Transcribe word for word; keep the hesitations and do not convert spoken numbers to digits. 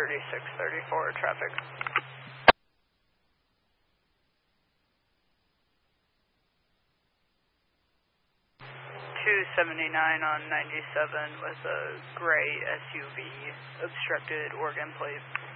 thirty-six thirty-four traffic. two seventy-nine on ninety-seven with a gray S U V, obstructed Oregon plate.